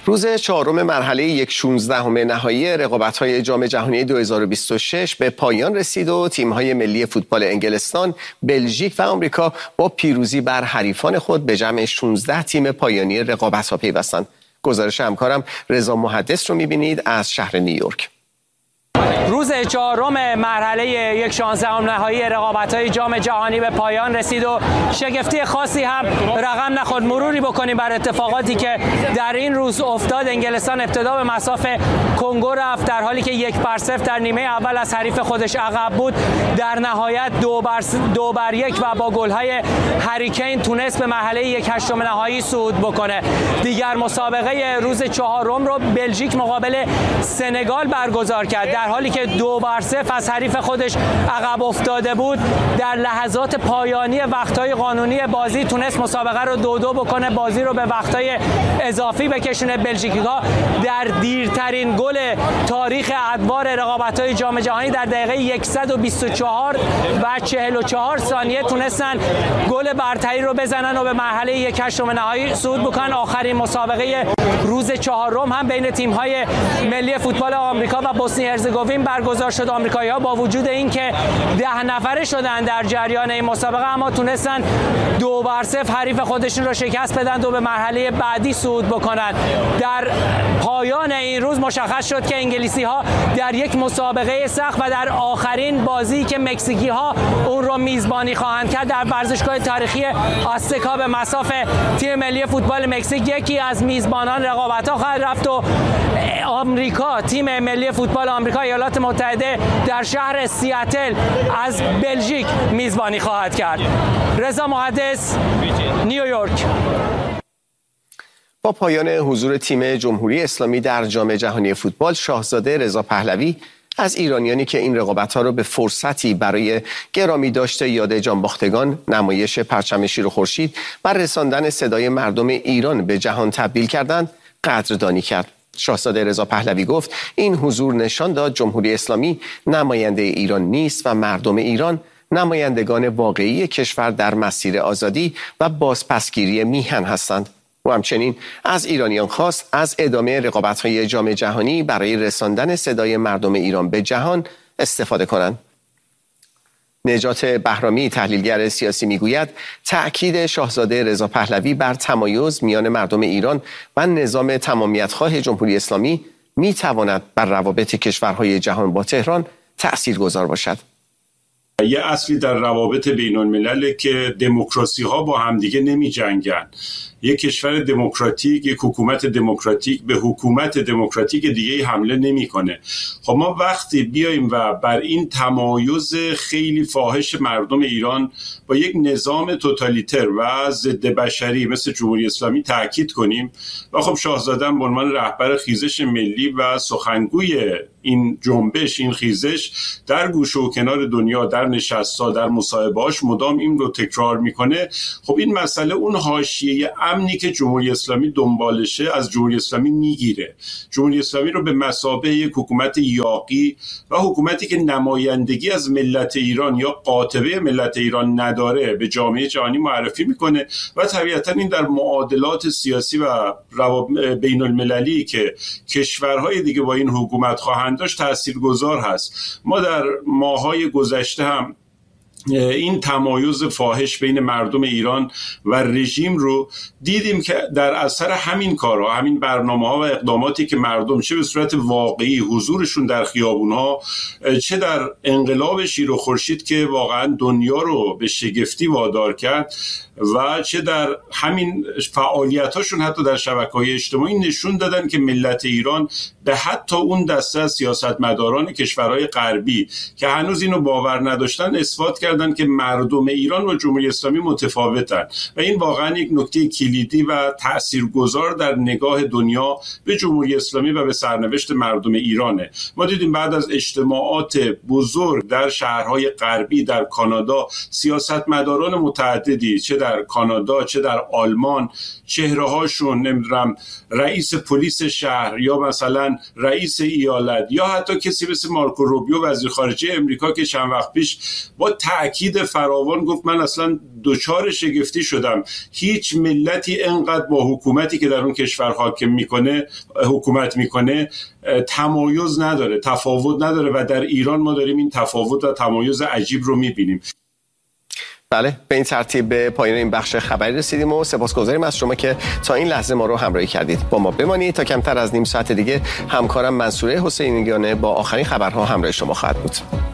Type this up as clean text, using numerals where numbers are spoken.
روز چهارم مرحله 1/16 نهایی رقابت‌های جام جهانی 2026 به پایان رسید و تیم‌های ملی فوتبال انگلستان، بلژیک و آمریکا با پیروزی بر حریفان خود به جمع 16 تیم پایانی رقابت‌ها پیوستند. گزارش همکارم رضا محدث رو می‌بینید از شهر نیویورک. روز چهارم مرحله 1/16 نهایی رقابت‌های جام جهانی به پایان رسید و شگفتی خاصی هم رقم نخورد. مروری بکنیم بر اتفاقاتی که در این روز افتاد. انگلستان ابتدا به مصاف کنگو رفت در حالی که 1-0 در نیمه اول از حریف خودش عقب بود. در نهایت 2-1 و با گل‌های هری کین تونست به مرحله 1/8 نهایی صعود بکنه. دیگر مسابقه روز چهارم رو بلژیک مقابل سنگال برگزار کرد در حالی که 2-0 از حریف خودش عقب افتاده بود. در لحظات پایانی وقت‌های قانونی بازی تونست مسابقه رو 2-2 بکنه، بازی رو به وقت‌های اضافی بکشونه. بلژیکی‌ها در دیرترین گل تاریخ ادوار رقابت‌های جام جهانی در دقیقه 124 و 44 ثانیه تونستن گل برتری رو بزنن و به مرحله 1/8 نهایی صعود بکنن. آخرین مسابقه روز چهارم هم بین تیم‌های ملی فوتبال آمریکا و بوسنی هرزگوین برگزار شد. آمریکایی‌ها با وجود اینکه 10 نفره شدن در جریان این مسابقه، اما تونستن 2-0 حریف خودشون رو شکست بدن و به مرحله بعدی صعود بکنن. در پایان این روز مشخص شد که انگلیسی‌ها در یک مسابقه سخت و در آخرین بازی که مکزیکی‌ها اون رو میزبانی خواهند کرد در ورزشگاه تاریخی آزتک‌ها به مصاف تیم ملی فوتبال مکزیک، یکی از میزبانان رقابت‌ها خواهد رفت و آمریکا، تیم ملی فوتبال آمریکا ایالات متحده در شهر سیاتل از بلژیک میزبانی خواهد کرد. رضا محدث، نیویورک. با پایان حضور تیم جمهوری اسلامی در جام جهانی فوتبال، شاهزاده رضا پهلوی از ایرانیانی که این رقابت‌ها را به فرصتی برای گرامی داشته یاد جانباختگان، نمایش پرچم شیر و خورشید و رساندن صدای مردم ایران به جهان تبدیل کردند، قدردانی کرد. شاهزاده رضا پهلوی گفت این حضور نشان داد جمهوری اسلامی نماینده ایران نیست و مردم ایران نمایندگان واقعی کشور در مسیر آزادی و بازپسگیری میهن هستند. و همچنین از ایرانیان خواست از ادامه رقابت‌های جام جهانی برای رساندن صدای مردم ایران به جهان استفاده کنند. نجات بهرامی، تحلیلگر سیاسی، میگوید تأکید شاهزاده رضا پهلوی بر تمایز میان مردم ایران و نظام تمامیت‌خواه جمهوری اسلامی میتواند بر روابط کشورهای جهان با تهران تأثیرگذار باشد. یه اصلی در روابط بین الملل که دموکراسی ها با همدیگه نمی جنگن. یک کشور دموکراتیک، یک حکومت دموکراتیک به حکومت دموکراتیک دیگه حمله نمیکنه. خب ما وقتی بیایم و بر این تمایز خیلی فاحش مردم ایران با یک نظام توتالیتر و ضد بشری مثل جمهوری اسلامی تاکید کنیم و خب شاهزاده به عنوان رهبر خیزش ملی و سخنگوی این جنبش، این خیزش در گوشه و کنار دنیا، در نشست‌ها، در مصاحبه‌هاش مدام این رو تکرار میکنه. خب این مسئله اون حاشیه امنی که جمهوری اسلامی دنبالشه از جمهوری اسلامی میگیره. جمهوری اسلامی رو به مثابه یک حکومت یاغی و حکومتی که نمایندگی از ملت ایران یا قاطبه ملت ایران نداره به جامعه جهانی معرفی میکنه و طبیعتا این در معادلات سیاسی و بین المللی که کشورهای دیگه با این حکومت خواهند داشت تاثیرگذار هست. ما در ماه‌های گذشته هم این تمایز فاحش بین مردم ایران و رژیم رو دیدیم که در اثر همین کارها، همین برنامه‌ها و اقداماتی که مردم چه به صورت واقعی حضورشون در خیابون‌ها، چه در انقلاب شیر و خورشید که واقعا دنیا رو به شگفتی وادار کرد و چه در همین فعالیتاشون حتی در شبکه‌های اجتماعی نشون دادن که ملت ایران به حتی اون دسته از سیاستمداران کشورهای غربی که هنوز اینو باور نداشتن اثبات کردن که مردم ایران و جمهوری اسلامی متفاوتن و این واقعا یک نکته کلیدی و تاثیرگذار در نگاه دنیا به جمهوری اسلامی و به سرنوشت مردم ایرانه. ما دیدیم بعد از اجتماعات بزرگ در شهرهای غربی، در کانادا، سیاستمداران متعددی چه در کانادا چه در آلمان چهره‌هاشون، نمیدونم رئیس پلیس شهر یا مثلا رئیس ایالت یا حتی کسی مثل مارکو روبیو وزیر خارجه امریکا که چند وقت پیش با تأکید فراوان گفت من اصلا دچار شگفتی شدم، هیچ ملتی انقدر با حکومتی که در اون کشور حکومت میکنه تمایز نداره، تفاوت نداره و در ایران ما داریم این تفاوت و تمایز عجیب رو میبینیم. بله، به این ترتیب به پایان این بخش خبری رسیدیم و سپاسگزاریم از شما که تا این لحظه ما رو همراهی کردید. با ما بمانید تا کمتر از نیم ساعت دیگه همکارم منصوره حسینیان با آخرین خبرها همراه شما خواهد بود.